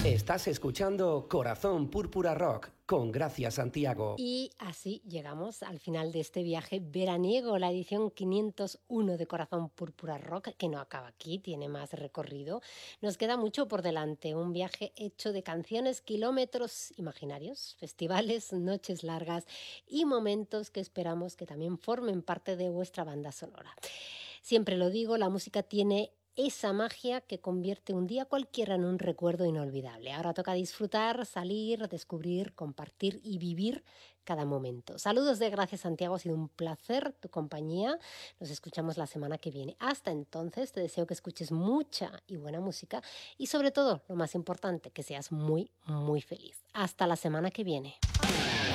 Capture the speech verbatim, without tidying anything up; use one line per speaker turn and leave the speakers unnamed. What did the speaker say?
Estás escuchando Corazón Púrpura Rock con Gracia Santiago.
Y así llegamos al final de este viaje veraniego, la edición quinientos uno de Corazón Púrpura Rock, que no acaba aquí, tiene más recorrido. Nos queda mucho por delante, un viaje hecho de canciones, kilómetros imaginarios, festivales, noches largas y momentos que esperamos que también formen parte de vuestra banda sonora. Siempre lo digo, la música tiene esa magia que convierte un día cualquiera en un recuerdo inolvidable. Ahora toca disfrutar, salir, descubrir, compartir y vivir cada momento. Saludos de Gracia Santiago, ha sido un placer tu compañía. Nos escuchamos la semana que viene. Hasta entonces te deseo que escuches mucha y buena música y sobre todo, lo más importante, que seas muy, muy feliz. Hasta la semana que viene.